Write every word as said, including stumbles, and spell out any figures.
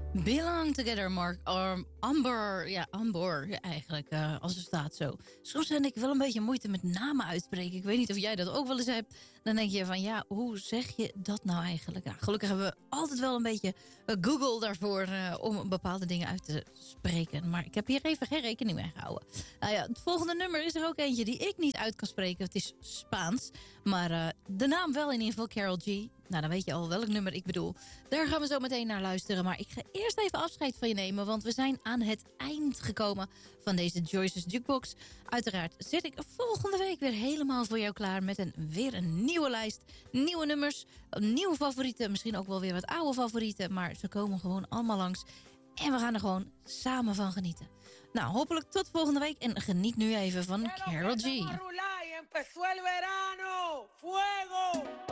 Belong Together, Mark. Um, Amber. Ja, Amber. Ja, eigenlijk, uh, als het staat zo. Soms heb ik wel een beetje moeite met namen uitspreken. Ik weet niet of jij dat ook wel eens hebt. Dan denk je van, ja, hoe zeg je dat nou eigenlijk? Ja, gelukkig hebben we altijd wel een beetje Google daarvoor... Uh, om bepaalde dingen uit te spreken. Maar ik heb hier even geen rekening mee gehouden. Nou ja, het volgende nummer is er ook eentje die ik niet uit kan spreken. Het is Spaans. Maar uh, de naam wel in ieder geval, Karol G. Nou, dan weet je al welk nummer ik bedoel. Daar gaan we zo meteen naar luisteren. Maar ik ga eerst even afscheid van je nemen. Want we zijn aan het eind gekomen van deze Joyce's Jukebox. Uiteraard zit ik volgende week weer helemaal voor jou klaar. Met een, weer een nieuwe lijst. Nieuwe nummers. Nieuwe favorieten. Misschien ook wel weer wat oude favorieten. Maar ze komen gewoon allemaal langs. En we gaan er gewoon samen van genieten. Nou, hopelijk tot volgende week. En geniet nu even van Karol G. Empezó el verano. Fuego.